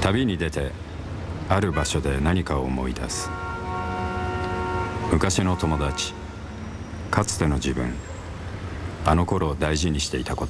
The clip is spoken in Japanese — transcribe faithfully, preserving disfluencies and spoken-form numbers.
旅に出てある場所で何かを思い出す。昔の友達、かつての自分、あの頃大事にしていたこと。